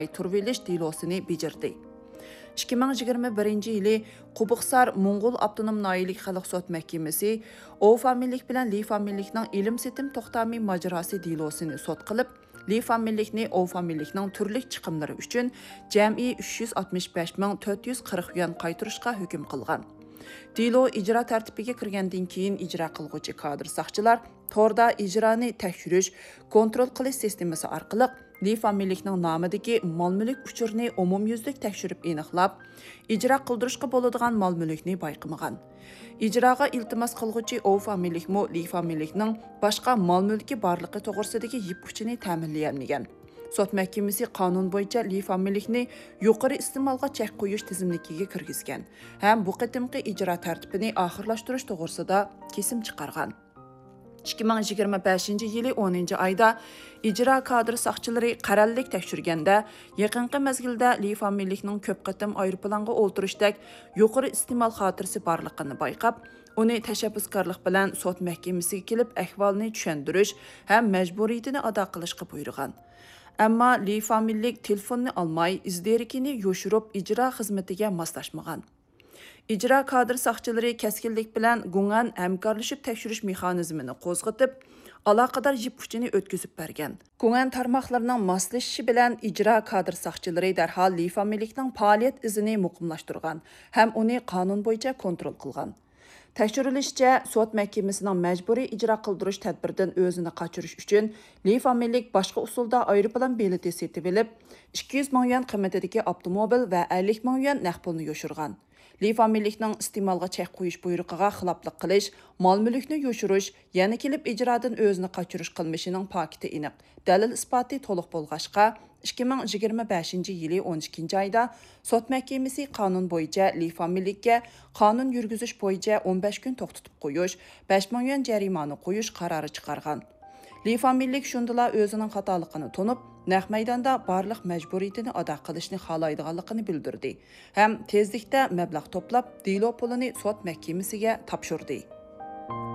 turvelish delosini bejirdi. 2021 Qubuqsar Mo'ng'ul Abdunum Noyilik Xalq sud mahkamasi O familiylik bilan Li familiylikning ilm setim to'xtami majrosi delosini sud qilib, Li familiylikni O familiylikning turli chiqimlari uchun jami 365.440 yuan qaytarishga hukm qilgan. Delo ijro tartibiga kirgandan keyin ijro qilguvchi kadr saqchilar torda ijroni tekshirish, kontrol qilish sistemasi orqali Li familiylikning nomidagi mol-mulk uchurini umumyuzlik tekshirib aniqlab, ijro qildirishga bo'ladigan mol-mulkni bayqamagan. Ijroga iltimos qilguvchi O familiylikmi Li familiylikning boshqa mol-mulki borligi to'g'risidagi yip uchini ta'minlayolmagan. Sud mahkamasi qonun bo'yicha Li familiylikni yuqori iste'molga chek qo'yish tizimligiga kirgizgan ham bu qitimqi ijro tartibini oxirlashtirish to'g'risida kesim chiqargan. 2025 10 ayda ijro kadr saqchilari qarallik tekshirganda yaqinqi mezgilda Li familiylikning ko'p qatim aeroplanga o'ltirishdek yuqori iste'mol xotirasi borligini bayqab, uni tashabbuskorlik bilan sud mahkamasiga kelib ahvolni tushuntirish ham majburiyatini ado qilishga buyurgan. Ammo Li familiylik telefonni olmay, izderikini yoshirib ijro xizmatiga moslashmagan. İcra kadr saqchilari keskinlik bilan gumon hamkorlashib tekshirish mexanizmini qo'zg'atib, aloqador yip uchini o'tkazib bergan. Gumon tarmoqlarining moslashishi bilan ijro kadr saqchilari darhol Li familiylikning faoliyat izini muqimlashtirgan ham uni qonun bo'yicha kontrol qilgan. Tekshirilishicha, sud mahkamasining majburiy ijro qildirish tadbiridan o'zini qochirish uchun Li familiylik boshqa usulda aeroplan bileti setib olib, 200 ming yuan qiymatidagi avtomobil va 50 ming yuan naqd pulni yoshirgan. Li familiylikning iste'molga chek qo'yish buyrug'iga xiloflik qilish, mol-mulkni yoshirish, yana kelib ijrodan o'zini qochirish qilmishining pakiti aniq. Dalil isboti to'liq bo'lg'achqa 2025 12 ayda sud mahkamasi qonun bo'yicha Li familiylikka qonun yurgizish bo'yicha 15 kun to'xtatib qo'yish, 5 ming yuan jarimani qo'yish qarori chiqargan. Li familiylik shundala o'zining xatoligini tunib, naq maydonda barliq majburiyatini ado qilishni xohlaydiganligini bildirdi. Ham tezlikda mablag' to'plab, delo pulini sud mahkamasiga topshirdi.